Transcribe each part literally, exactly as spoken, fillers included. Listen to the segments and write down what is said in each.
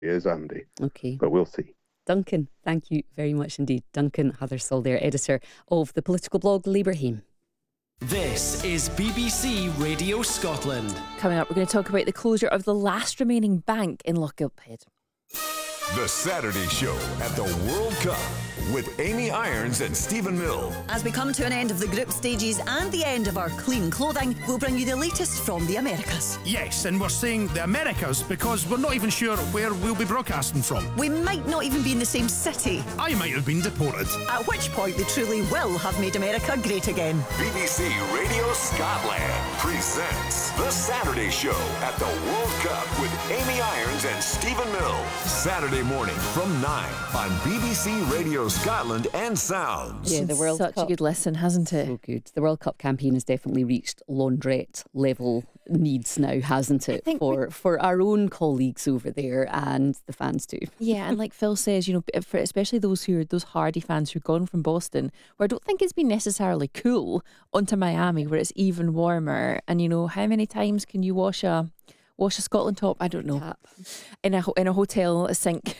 is Andy. Okay. But we'll see. Duncan, thank you very much indeed. Duncan Hathersall there, editor of the political blog Labour Hame. This is B B C Radio Scotland. Coming up, we're going to talk about the closure of the last remaining bank in Lochgilphead. The Saturday Show at the World Cup with Amy Irons and Stephen Mill. As we come to an end of the group stages and the end of our clean clothing, we'll bring you the latest from the Americas. Yes, and we're saying the Americas because we're not even sure where we'll be broadcasting from. We might not even be in the same city. I might have been deported. At which point they truly will have made America great again. B B C Radio Scotland presents The Saturday Show at the World Cup with Amy Irons and Stephen Mill. Saturday morning from nine on B B C Radio Scotland and Sounds. Yeah, the World Such Cup. a good listen, hasn't it? So good. The World Cup campaign has definitely reached laundrette level needs now, hasn't it? For for our own colleagues over there and the fans too. Yeah, and like Phil says, you know, for especially those who are those hardy fans who've gone from Boston, where I don't think it's been necessarily cool, onto Miami, where it's even warmer. And you know, how many times can you wash a wash a Scotland top? I don't know. Tap. In a in a hotel, a sink.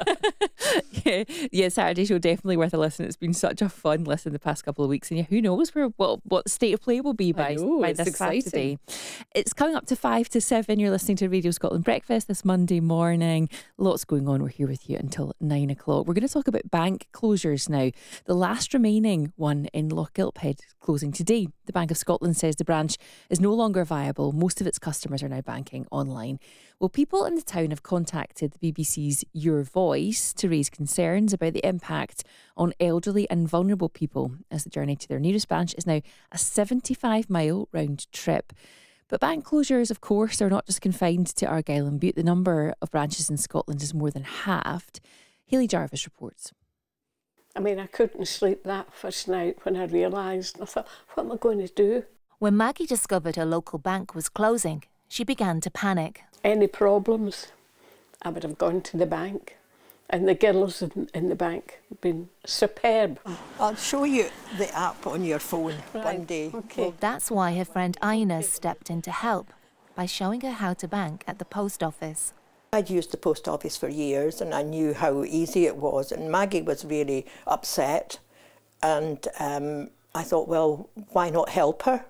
yeah, yeah, Saturday Show definitely worth a listen. It's been such a fun listen the past couple of weeks, and yeah, who knows where what what the state of play will be by, know, by it's this exciting. Saturday. It's coming up to five to seven. You're listening to Radio Scotland Breakfast this Monday morning. Lots going on. We're here with you until nine o'clock. We're going to talk about bank closures now. The last remaining one in Lochgilphead closing today. The Bank of Scotland says the branch is no longer viable. Most of its customers are now banking online. Well, people in the town have contacted the B B C's Your Voice to raise concerns about the impact on elderly and vulnerable people, as the journey to their nearest branch is now a seventy-five mile round trip. But bank closures, of course, are not just confined to Argyll and Bute. The number of branches in Scotland is more than halved. Hayley Jarvis reports. I mean, I couldn't sleep that first night when I realised. I thought, what am I going to do? When Maggie discovered her local bank was closing, she began to panic. Any problems, I would have gone to the bank. And the girls in, in the bank have been superb. I'll show you the app on your phone Right, one day. okay. That's why her friend Ina stepped in to help by showing her how to bank at the post office. I'd used the post office for years and I knew how easy it was, and Maggie was really upset, and um, I thought, well, why not help her?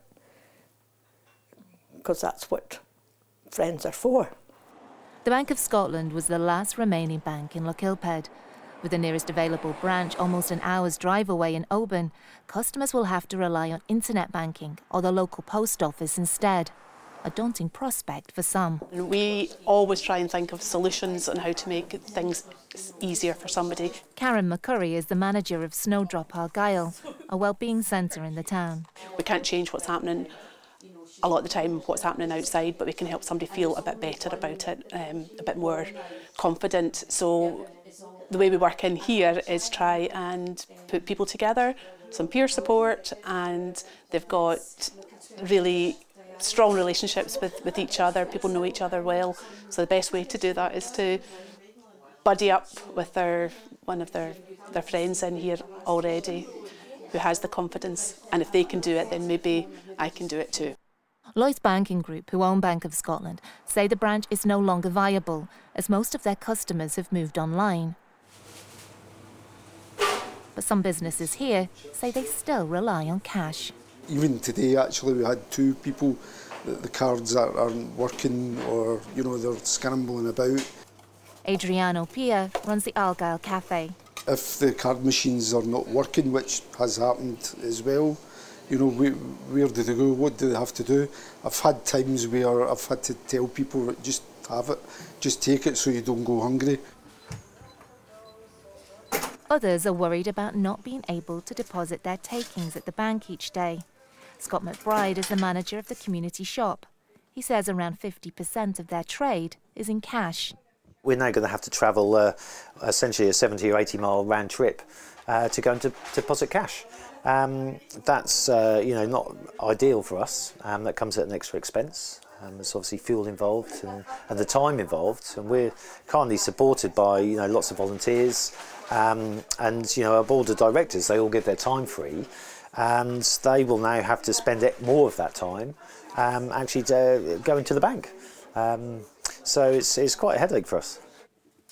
Because that's what friends are for. The Bank of Scotland was the last remaining bank in Lochgilphead. With the nearest available branch almost an hour's drive away in Oban, customers will have to rely on internet banking or the local post office instead. A daunting prospect for some. We always try and think of solutions on how to make things easier for somebody. Karen McCurry is the manager of Snowdrop Argyll, a wellbeing centre in the town. We can't change what's happening a lot of the time, what's happening outside, but we can help somebody feel a bit better about it, um, a bit more confident. So the way we work in here is try and put people together, some peer support, and they've got really strong relationships with, with each other. People know each other well. So the best way to do that is to buddy up with their one of their, their friends in here already who has the confidence. And if they can do it, then maybe I can do it too. Lloyds Banking Group, who own Bank of Scotland, say the branch is no longer viable as most of their customers have moved online. But some businesses here say they still rely on cash. Even today, actually, we had two people that the cards aren't, aren't working, or, you know, they're scrambling about. Adriano Pia runs the Argyll Cafe. If the card machines are not working, which has happened as well, you know, we, where do they go? What do they have to do? I've had times where I've had to tell people, just have it, just take it so you don't go hungry. Others are worried about not being able to deposit their takings at the bank each day. Scott McBride is the manager of the community shop. He says around fifty percent of their trade is in cash. We're now going to have to travel uh, essentially a seventy or eighty mile round trip uh, to go and to deposit cash. Um, that's uh, you know, not ideal for us. Um, that comes at an extra expense. Um, there's obviously fuel involved and, and the time involved, and we're currently supported by, you know, lots of volunteers, um, and, you know, our board of directors, they all give their time free, and they will now have to spend it, more of that time um, actually to, going to the bank. Um, so it's, it's quite a headache for us.